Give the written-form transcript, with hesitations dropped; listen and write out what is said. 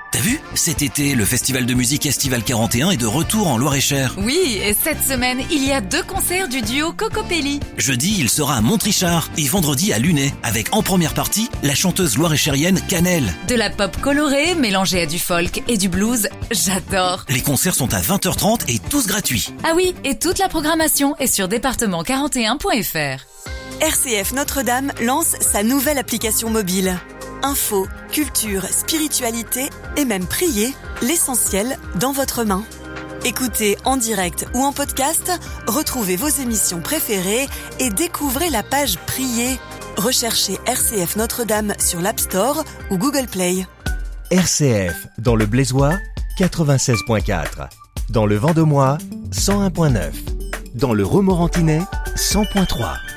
T'as vu? Cet été, le festival de musique Estival 41 est de retour en Loir-et-Cher. Oui, et cette semaine, il y a 2 concerts du duo Cocopelli. Jeudi, il sera à Montrichard et vendredi à Lunay, avec en première partie la chanteuse loir-et-chérienne Cannelle. De la pop colorée mélangée à du folk et du blues, j'adore. Les concerts sont à 20h30 et tous gratuits. Ah oui, et toute la programmation est sur département41.fr. RCF Notre-Dame lance sa nouvelle application mobile. Info, culture, spiritualité et même prier, l'essentiel dans votre main. Écoutez en direct ou en podcast, retrouvez vos émissions préférées et découvrez la page Prier. Recherchez RCF Notre-Dame sur l'App Store ou Google Play. RCF, dans le Blaisois, 96.4. Dans le Vendomois, 101.9. Dans le Romorantinais, 100.3.